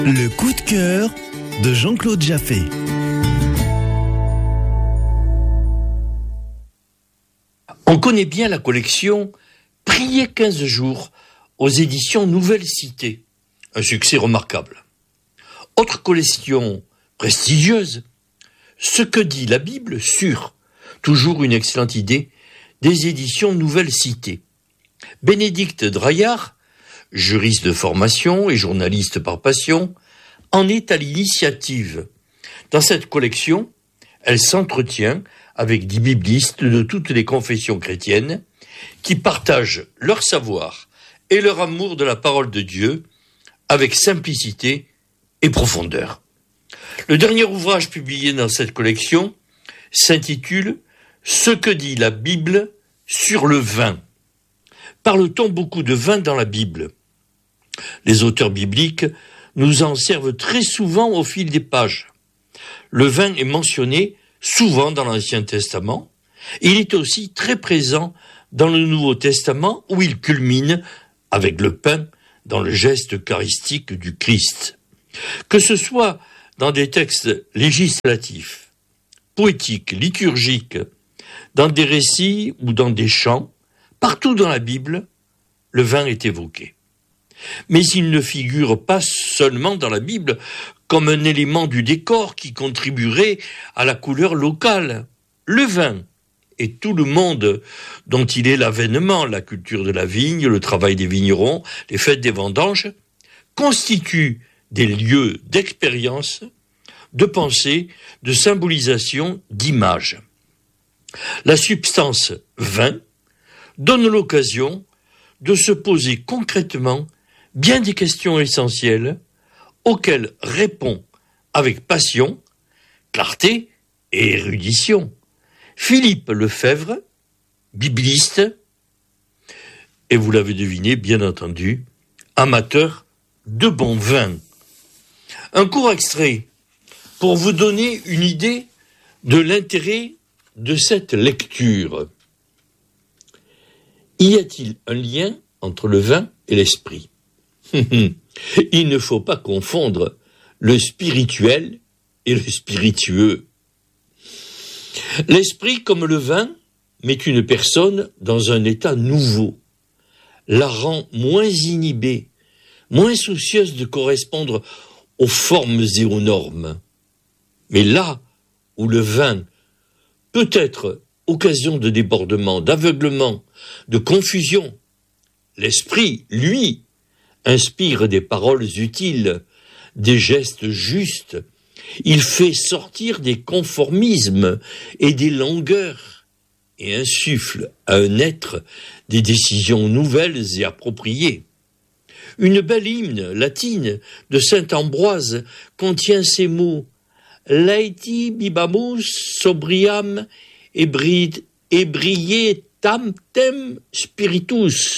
Le coup de cœur de Jean-Claude Jaffé. On connaît bien la collection « Prier 15 jours » aux éditions Nouvelle Cité. Un succès remarquable. Autre collection prestigieuse, « Ce que dit la Bible sur », toujours une excellente idée, des éditions Nouvelle Cité. Bénédicte Draillard, juriste de formation et journaliste par passion, en est à l'initiative. Dans cette collection, elle s'entretient avec des biblistes de toutes les confessions chrétiennes qui partagent leur savoir et leur amour de la parole de Dieu avec simplicité et profondeur. Le dernier ouvrage publié dans cette collection s'intitule « Ce que dit la Bible sur le vin ». Parle-t-on beaucoup de vin dans la Bible ? Les auteurs bibliques nous en servent très souvent au fil des pages. Le vin est mentionné souvent dans l'Ancien Testament. Il est aussi très présent dans le Nouveau Testament où il culmine avec le pain dans le geste eucharistique du Christ. Que ce soit dans des textes législatifs, poétiques, liturgiques, dans des récits ou dans des chants, partout dans la Bible, le vin est évoqué. Mais il ne figure pas seulement dans la Bible comme un élément du décor qui contribuerait à la couleur locale. Le vin et tout le monde dont il est l'avènement, la culture de la vigne, le travail des vignerons, les fêtes des vendanges, constituent des lieux d'expérience, de pensée, de symbolisation, d'image. La substance vin donne l'occasion de se poser concrètement bien des questions essentielles auxquelles répond avec passion, clarté et érudition Philippe Lefebvre, bibliste, et vous l'avez deviné, bien entendu, amateur de bon vin. Un court extrait pour vous donner une idée de l'intérêt de cette lecture. Y a-t-il un lien entre le vin et l'esprit ? Il ne faut pas confondre le spirituel et le spiritueux. L'esprit, comme le vin, met une personne dans un état nouveau, la rend moins inhibée, moins soucieuse de correspondre aux formes et aux normes. Mais là où le vin peut être occasion de débordement, d'aveuglement, de confusion, l'esprit, lui, inspire des paroles utiles, des gestes justes. Il fait sortir des conformismes et des langueurs et insuffle à un être des décisions nouvelles et appropriées. Une belle hymne latine de saint Ambroise contient ces mots « Laeti bibamus sobriam ebrietam tem spiritus »,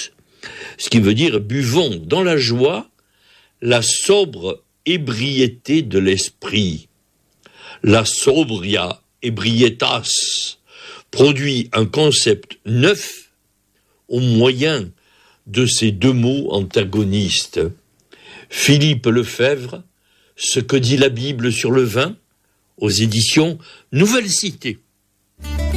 ce qui veut dire « buvons dans la joie la sobre ébriété de l'esprit ». La sobria ebrietas produit un concept neuf au moyen de ces deux mots antagonistes. Philippe Lefebvre, Ce que dit la Bible sur le vin, aux éditions Nouvelle Cité.